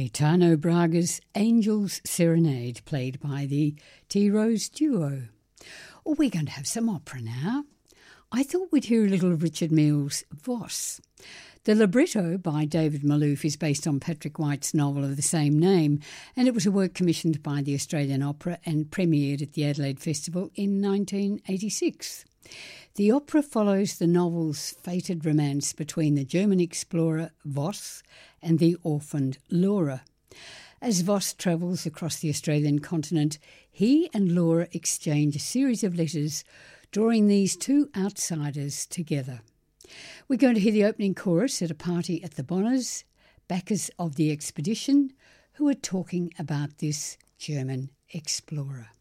Gaetano Braga's Angel's Serenade, played by the Tea Rose Duo. Oh, we're going to have some opera now. I thought we'd hear a little of Richard Mills' Voss. The libretto by David Malouf is based on Patrick White's novel of the same name, and it was a work commissioned by the Australian Opera and premiered at the Adelaide Festival in 1986. The opera follows the novel's fated romance between the German explorer Voss and the orphaned Laura. As Voss travels across the Australian continent, he and Laura exchange a series of letters, drawing these two outsiders together. We're going to hear the opening chorus at a party at the Bonners, backers of the expedition, who are talking about this German explorer.